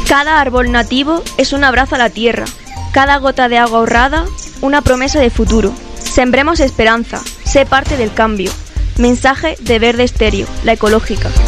Cada árbol nativo es un abrazo a la tierra, cada gota de agua ahorrada, una promesa de futuro. Sembremos esperanza, sé parte del cambio. Mensaje de Verde Estéreo, la ecológica.